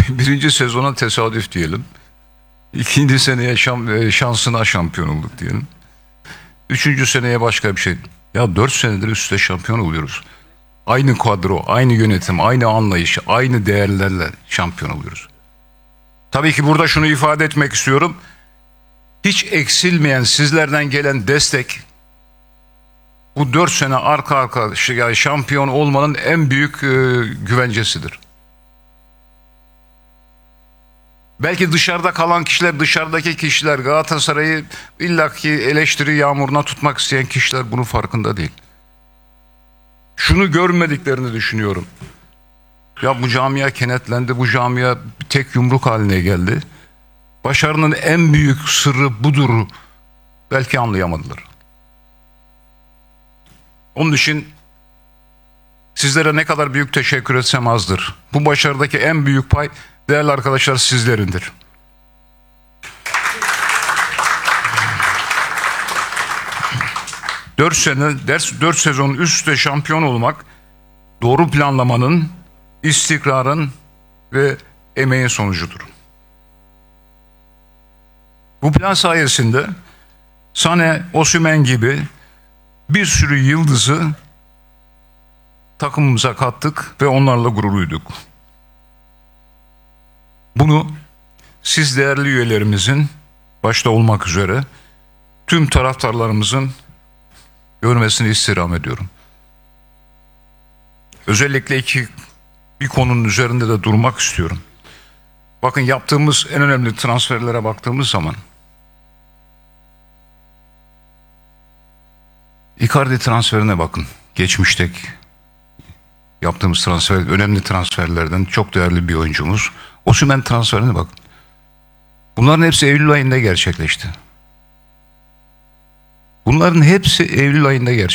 birinci sezona tesadüf diyelim. İkinci seneye şansına şampiyon olduk diyelim. Üçüncü seneye başka bir şey. Ya 4 senedir üst üste şampiyon oluyoruz. Aynı kadro, aynı yönetim, aynı anlayış, aynı değerlerle şampiyon oluyoruz. Tabii ki burada şunu ifade etmek istiyorum. Hiç eksilmeyen sizlerden gelen destek, bu 4 sene arka arka şampiyon olmanın en büyük güvencesidir. Belki dışarıda kalan kişiler, dışarıdaki kişiler, Galatasaray'ı illaki eleştiri yağmuruna tutmak isteyen kişiler bunun farkında değil. Şunu görmediklerini düşünüyorum. Ya bu camia kenetlendi, bu camia tek yumruk haline geldi. Başarının en büyük sırrı budur. Belki anlayamadılar. Onun için sizlere ne kadar büyük teşekkür etsem azdır. Bu başarıdaki en büyük pay değerli arkadaşlar sizlerindir. Dört sezon üst üste şampiyon olmak doğru planlamanın, istikrarın ve emeğin sonucudur. Bu plan sayesinde Sané, Osimhen gibi bir sürü yıldızı takımımıza kattık ve onlarla gurur duyduk. Bunu siz değerli üyelerimizin başta olmak üzere tüm taraftarlarımızın görmesini istirham ediyorum. Özellikle bir konunun üzerinde de durmak istiyorum. Bakın yaptığımız en önemli transferlere baktığımız zaman Icardi transferine bakın. Geçmişteki yaptığımız transfer, önemli transferlerden çok değerli bir oyuncumuz. Osimhen transferine bakın. Bunların hepsi Eylül ayında gerçekleşti. Bunların hepsi Eylül ayında gerçekleşti.